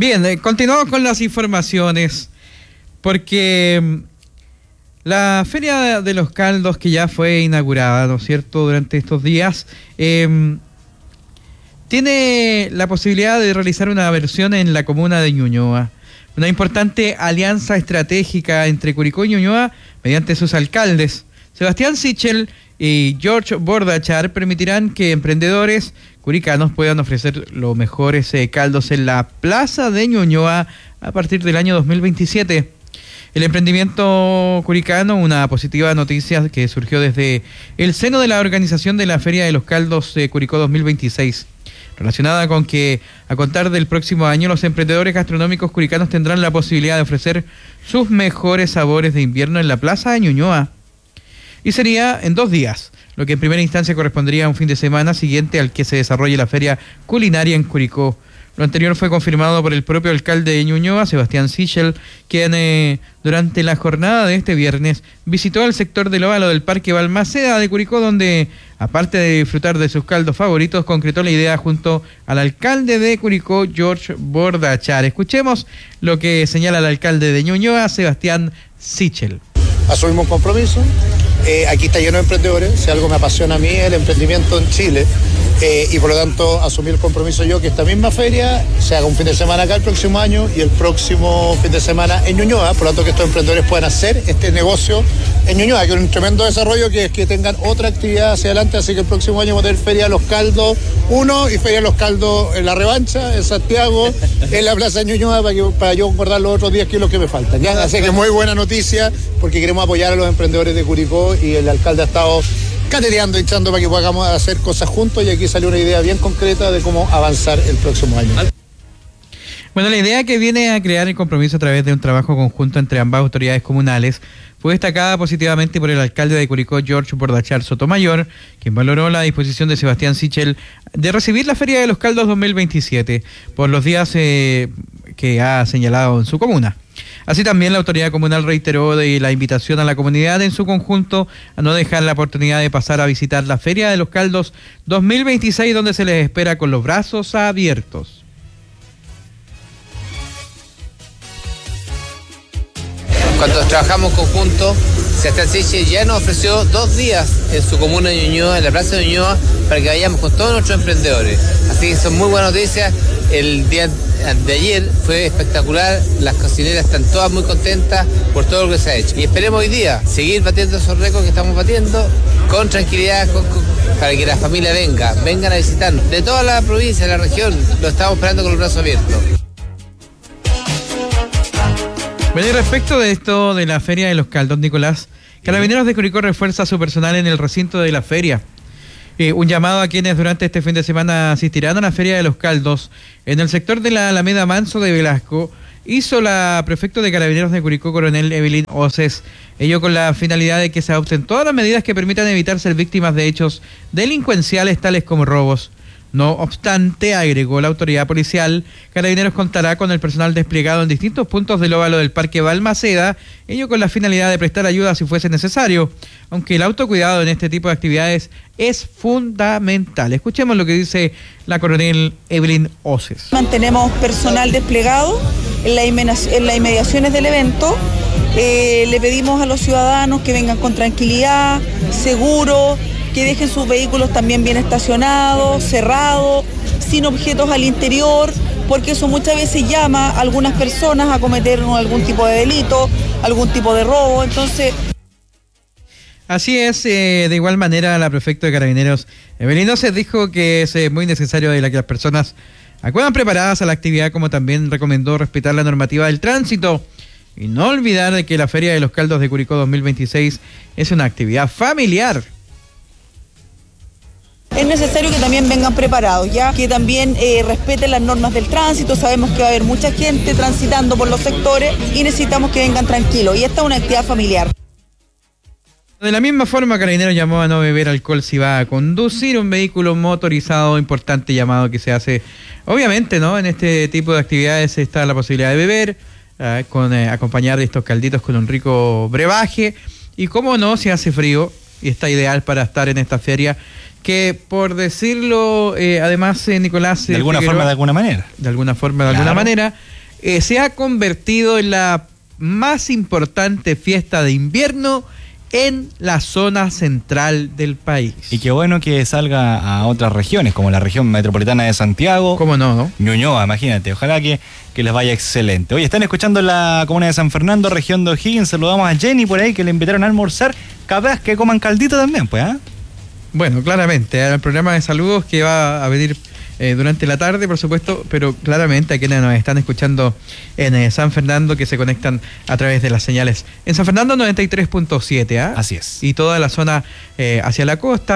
Bien, continuamos con las informaciones, porque la Feria de los Caldos, que ya fue inaugurada, ¿no es cierto?, durante estos días, tiene la posibilidad de realizar una versión en la comuna de Ñuñoa. Una importante alianza estratégica entre Curicó y Ñuñoa mediante sus alcaldes. Sebastián Sichel y George Bordachar permitirán que emprendedores curicanos puedan ofrecer los mejores caldos en la plaza de Ñuñoa a partir del año 2027. El emprendimiento curicano, una positiva noticia que surgió desde el seno de la organización de la Feria de los Caldos de Curicó 2026, relacionada con que a contar del próximo año los emprendedores gastronómicos curicanos tendrán la posibilidad de ofrecer sus mejores sabores de invierno en la plaza de Ñuñoa. Y sería en 2 días, lo que en primera instancia correspondería a un fin de semana siguiente al que se desarrolle la feria culinaria en Curicó. Lo anterior fue confirmado por el propio alcalde de Ñuñoa, Sebastián Sichel, quien durante la jornada de este viernes visitó el sector del óvalo del Parque Balmaceda de Curicó, donde, aparte de disfrutar de sus caldos favoritos, concretó la idea junto al alcalde de Curicó, George Bordachar. Escuchemos lo que señala el alcalde de Ñuñoa, Sebastián Sichel. Asumimos un compromiso. Aquí está lleno de emprendedores. Si algo me apasiona a mí es el emprendimiento en Chile, y por lo tanto asumí el compromiso yo que esta misma feria se haga un fin de semana acá el próximo año y el próximo fin de semana en Ñuñoa. Por lo tanto, que estos emprendedores puedan hacer este negocio en Ñuñoa, que es un tremendo desarrollo, que es que tengan otra actividad hacia adelante. Así que el próximo año vamos a tener Feria de los Caldos 1 y Feria de los Caldos en La Revancha, en Santiago, en la plaza de Ñuñoa, para yo guardar los otros 10 kilos que me faltan, ¿ya? Así que muy buena noticia, porque queremos apoyar a los emprendedores de Curicó y el alcalde ha estado catereando, hinchando para que podamos hacer cosas juntos, y aquí salió una idea bien concreta de cómo avanzar el próximo año. Bueno, la idea que viene a crear el compromiso a través de un trabajo conjunto entre ambas autoridades comunales fue destacada positivamente por el alcalde de Curicó, George Bordachar Sotomayor, quien valoró la disposición de Sebastián Sichel de recibir la Feria de los Caldos 2027 por los días que ha señalado en su comuna. Así también la autoridad comunal reiteró de la invitación a la comunidad en su conjunto a no dejar la oportunidad de pasar a visitar la Feria de los Caldos 2026, donde se les espera con los brazos abiertos. Cuando trabajamos conjunto, Sebastián Sichel ya nos ofreció 2 días en su comuna de Ñuñoa, en la plaza de Ñuñoa, para que vayamos con todos nuestros emprendedores. Así que son muy buenas noticias. El día de ayer fue espectacular, las cocineras están todas muy contentas por todo lo que se ha hecho. Y esperemos hoy día seguir batiendo esos récords que estamos batiendo con tranquilidad, para que la familia vengan a visitarnos. De toda la provincia, de la región, lo estamos esperando con los brazos abiertos. Bueno, y respecto de esto de la Feria de los Caldos, Nicolás, Carabineros de Curicó refuerza su personal en el recinto de la feria. Un llamado a quienes durante este fin de semana asistirán a la Feria de los Caldos en el sector de la Alameda Manso de Velasco hizo la prefecto de Carabineros de Curicó, coronel Evelyn Oces, ello con la finalidad de que se adopten todas las medidas que permitan evitar ser víctimas de hechos delincuenciales tales como robos. No obstante, agregó la autoridad policial, Carabineros contará con el personal desplegado en distintos puntos del óvalo del Parque Balmaceda, ello con la finalidad de prestar ayuda si fuese necesario, aunque el autocuidado en este tipo de actividades es fundamental. Escuchemos lo que dice la coronel Evelyn Oces. Mantenemos personal desplegado en las inmediaciones del evento. Le pedimos a los ciudadanos que vengan con tranquilidad, seguro, que dejen sus vehículos también bien estacionados, cerrados, sin objetos al interior, porque eso muchas veces llama a algunas personas a cometer algún tipo de delito, algún tipo de robo. Entonces, así es, de igual manera la prefecta de Carabineros, Evelyn Oces, dijo que es muy necesario de que las personas acudan preparadas a la actividad, como también recomendó respetar la normativa del tránsito y no olvidar de que la Feria de los Caldos de Curicó 2026 es una actividad familiar. Es necesario que también vengan preparados, ya que también respeten las normas del tránsito. Sabemos que va a haber mucha gente transitando por los sectores y necesitamos que vengan tranquilos. Y esta es una actividad familiar. De la misma forma, Carabineros llamó a no beber alcohol si va a conducir un vehículo motorizado. Importante llamado que se hace. Obviamente, ¿no? En este tipo de actividades está la posibilidad de beber, acompañar estos calditos con un rico brebaje. Y cómo no, si hace frío, y está ideal para estar en esta feria que, por decirlo, además, Nicolás... De alguna Figueroa, forma, de alguna manera. De alguna forma, de alguna manera, se ha convertido en la más importante fiesta de invierno en la zona central del país. Y qué bueno que salga a otras regiones, como la región metropolitana de Santiago. ¿Cómo no? Ñuñoa, imagínate. Ojalá que les vaya excelente. Oye, están escuchando en la comuna de San Fernando, región de O'Higgins. Saludamos a Jenny por ahí, que le invitaron a almorzar. Capaz que coman caldito también, pues, ¿ah? Bueno, claramente, el programa de saludos que va a venir durante la tarde, por supuesto, pero claramente a quienes nos están escuchando en San Fernando, que se conectan a través de las señales. En San Fernando 93.7, ¿ah? Así es. Y toda la zona hacia la costa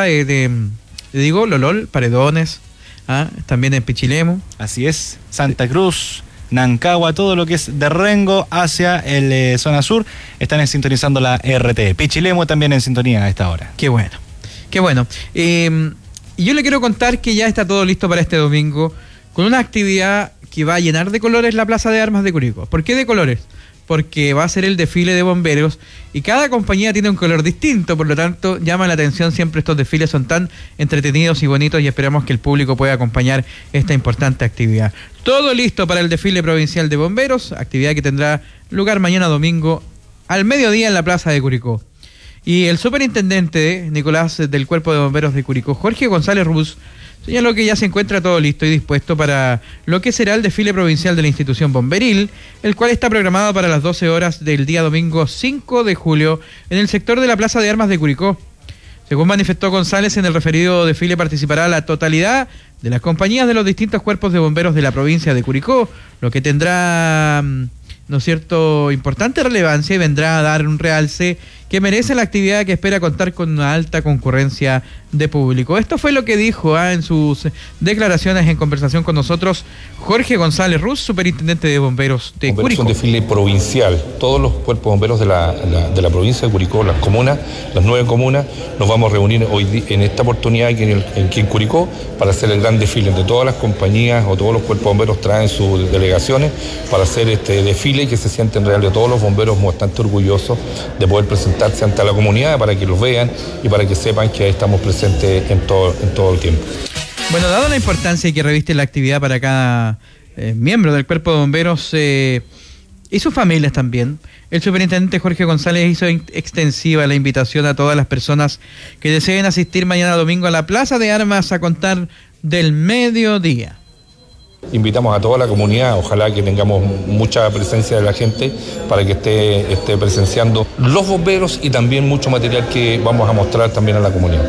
Lolol, Paredones, ¿ah? También en Pichilemu. Así es, Santa Cruz, Nancagua, todo lo que es de Rengo hacia el zona sur, están sintonizando la RT. Pichilemu también en sintonía a esta hora. Qué bueno, qué bueno. Y yo le quiero contar que ya está todo listo para este domingo, con una actividad que va a llenar de colores la Plaza de Armas de Curicó. ¿Por qué de colores? Porque va a ser el desfile de bomberos y cada compañía tiene un color distinto, por lo tanto llama la atención siempre estos desfiles, son tan entretenidos y bonitos y esperamos que el público pueda acompañar esta importante actividad. Todo listo para el desfile provincial de bomberos, actividad que tendrá lugar mañana domingo al mediodía en la Plaza de Curicó. Y el superintendente, Nicolás, del Cuerpo de Bomberos de Curicó, Jorge González Ruz, señaló que ya se encuentra todo listo y dispuesto para lo que será el desfile provincial de la institución bomberil, el cual está programado para las 12 horas del día domingo 5 de julio en el sector de la Plaza de Armas de Curicó. Según manifestó González, en el referido desfile participará la totalidad de las compañías de los distintos cuerpos de bomberos de la provincia de Curicó, lo que tendrá, ¿no es cierto?, importante relevancia y vendrá a dar un realce que merece la actividad, que espera contar con una alta concurrencia de público. Esto fue lo que dijo en sus declaraciones en conversación con nosotros Jorge González Ruz, superintendente de bomberos de Curicó. Es un desfile provincial. Todos los cuerpos de bomberos de la provincia de Curicó, las comunas, las 9 comunas, nos vamos a reunir hoy en esta oportunidad aquí en Curicó para hacer el gran desfile. De todas las compañías o todos los cuerpos de bomberos traen sus delegaciones para hacer este desfile y que se sienten realmente todos los bomberos bastante orgullosos de poder presentarse ante la comunidad para que los vean y para que sepan que estamos presentes en todo el tiempo. Bueno, dado la importancia que reviste la actividad para cada miembro del cuerpo de bomberos y sus familias también, el superintendente Jorge González hizo extensiva la invitación a todas las personas que deseen asistir mañana domingo a la Plaza de Armas a contar del mediodía. Invitamos a toda la comunidad, ojalá que tengamos mucha presencia de la gente para que esté presenciando los bomberos y también mucho material que vamos a mostrar también a la comunidad.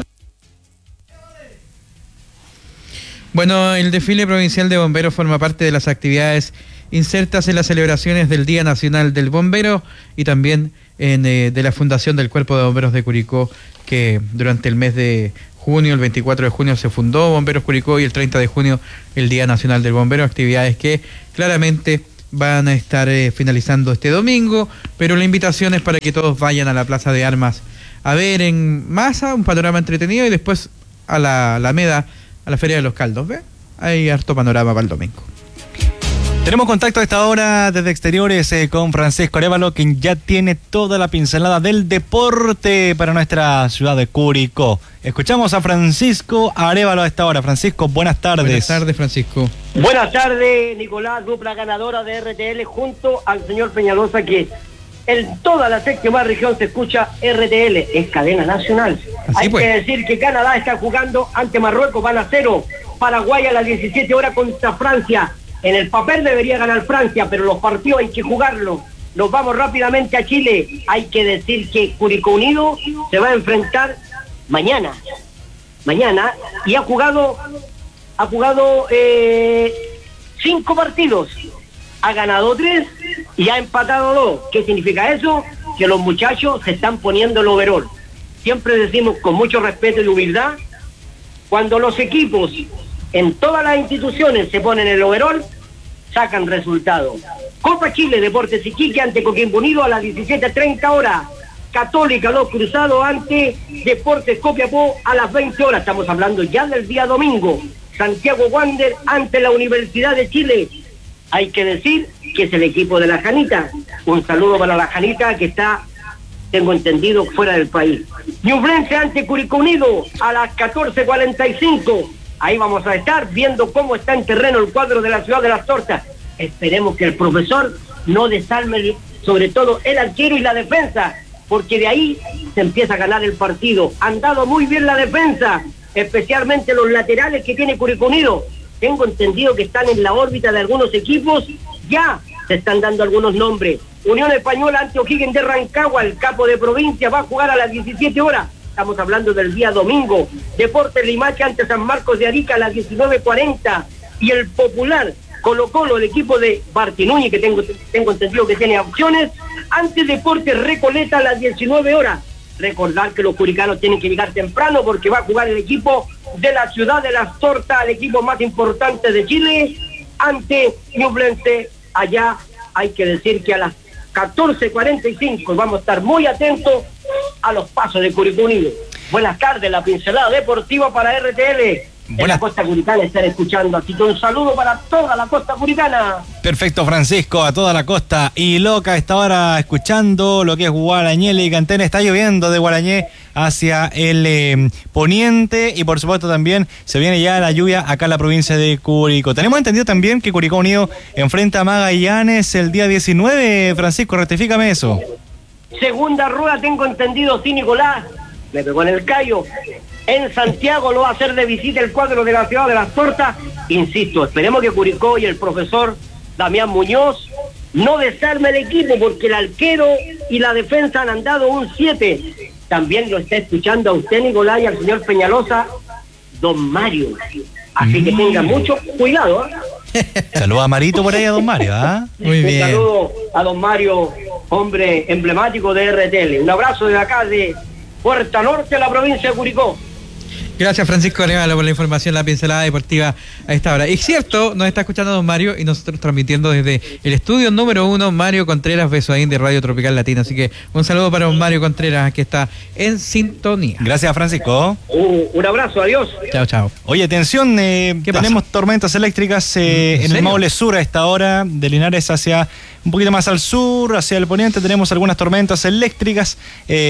Bueno, el desfile provincial de bomberos forma parte de las actividades insertas en las celebraciones del Día Nacional del Bombero y también de la Fundación del Cuerpo de Bomberos de Curicó, que durante el mes de junio, el 24 de junio se fundó Bomberos Curicó y el 30 de junio el Día Nacional del Bombero, actividades que claramente van a estar finalizando este domingo, pero la invitación es para que todos vayan a la Plaza de Armas a ver en masa un panorama entretenido y después a la Alameda, a la Feria de los Caldos, ¿ve? Hay harto panorama para el domingo. Tenemos contacto a esta hora desde exteriores con Francisco Arévalo, quien ya tiene toda la pincelada del deporte para nuestra ciudad de Curicó. Escuchamos a Francisco Arévalo a esta hora. Francisco, buenas tardes. Buenas tardes, Francisco. Buenas tardes, Nicolás, dupla ganadora de RTL, junto al señor Peñalosa, que en toda la séptima región se escucha RTL, es cadena nacional. Así Hay pues que decir que Canadá está jugando ante Marruecos, van a 0. Paraguay a las 17 horas contra Francia. En el papel debería ganar Francia, pero los partidos hay que jugarlos. Nos vamos rápidamente a Chile. Hay que decir que Curicó Unido se va a enfrentar mañana, y ha jugado 5 partidos, ha ganado 3 y ha empatado 2. ¿Qué significa eso? Que los muchachos se están poniendo el overall. Siempre decimos con mucho respeto y humildad, cuando los equipos en todas las instituciones se ponen el overall, sacan resultados. Copa Chile, Deportes Iquique ante Coquimbo Unido a las 17:30 horas. Católica Los Cruzados ante Deportes Copiapó a las 20 horas. Estamos hablando ya del día domingo. Santiago Wander ante la Universidad de Chile. Hay que decir que es el equipo de la Janita. Un saludo para la Janita que está, tengo entendido, fuera del país. Ñublense ante Curicó Unido a las 14:45. Ahí vamos a estar viendo cómo está en terreno el cuadro de la Ciudad de las Tortas. Esperemos que el profesor no desarme, sobre todo el arquero y la defensa, porque de ahí se empieza a ganar el partido. Han dado muy bien la defensa, especialmente los laterales que tiene Curicó Unido. Tengo entendido que están en la órbita de algunos equipos, ya se están dando algunos nombres. Unión Española ante O'Higgins de Rancagua, el capo de provincia va a jugar a las 17 horas. Estamos hablando del día domingo. Deportes Limache ante San Marcos de Arica a las 19:40. Y el popular Colo-Colo, el equipo de Martí Núñez, que tengo entendido que tiene opciones, ante Deportes Recoleta a las 19 horas. Recordar que los curicanos tienen que llegar temprano porque va a jugar el equipo de la Ciudad de las Tortas, el equipo más importante de Chile, ante Ñublense. Allá hay que decir que a las 14:45 vamos a estar muy atentos a los pasos de Curicó Unido. Buenas tardes, la pincelada deportiva para RTL. En la costa curicana están escuchando, así que un saludo para toda la costa curicana. Perfecto, Francisco, a toda la costa y loca está ahora escuchando lo que es Guarañé, Licantén. Está lloviendo de Guarañé hacia el poniente y por supuesto también se viene ya la lluvia acá en la provincia de Curicó. Tenemos entendido también que Curicó Unido enfrenta a Magallanes el día 19, Francisco, rectifícame eso. Segunda rueda, tengo entendido, sí, Nicolás, me pegó en el callo. En Santiago lo va a hacer de visita el cuadro de la Ciudad de las Tortas. Insisto, esperemos que Curicó y el profesor Damián Muñoz no desarme el equipo, porque el arquero y la defensa han andado un 7. También lo está escuchando a usted, Nicolás, y al señor Peñalosa, don Mario. Así que tenga mucho cuidado, ¿eh? Saludos a Marito por ahí, a don Mario, ¿ah? Muy bien. Un saludo a don Mario, hombre emblemático de RTL. Un abrazo de acá de Puerta Norte, la provincia de Curicó. Gracias, Francisco Arevalo, por la información, la pincelada deportiva a esta hora. Es cierto, nos está escuchando don Mario y nosotros transmitiendo desde el estudio número 1, Mario Contreras Besoaín de Radio Tropical Latina. Así que un saludo para don Mario Contreras, que está en sintonía. Gracias, Francisco. Un abrazo, adiós. Chao, chao. Oye, atención, tenemos tormentas eléctricas en el Maule Sur a esta hora, de Linares hacia un poquito más al sur, hacia el poniente, tenemos algunas tormentas eléctricas.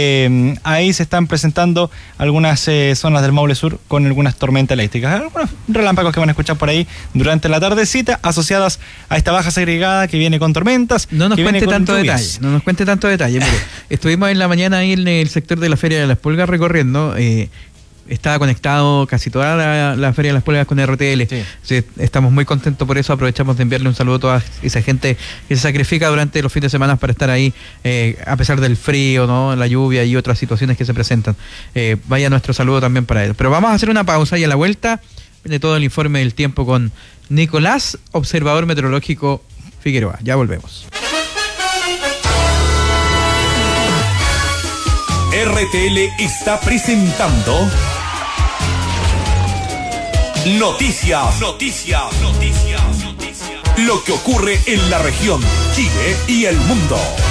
Ahí se están presentando algunas zonas del Maule Sur con algunas tormentas eléctricas. Algunos relámpagos que van a escuchar por ahí durante la tardecita, asociadas a esta baja segregada que viene con tormentas. No nos cuente tanto lluvias. detalle. Mire, estuvimos en la mañana ahí en el sector de la Feria de las Pulgas recorriendo. Estaba conectado casi toda la Feria de las Pulgas con RTL. Sí. Sí, estamos muy contentos por eso. Aprovechamos de enviarle un saludo a toda esa gente que se sacrifica durante los fines de semana para estar ahí, a pesar del frío, ¿no?, la lluvia y otras situaciones que se presentan. Vaya nuestro saludo también para ellos. Pero vamos a hacer una pausa y a la vuelta viene todo el informe del tiempo con Nicolás, observador meteorológico Figueroa. Ya volvemos. RTL está presentando Noticias. Lo que ocurre en la región, Chile y el mundo.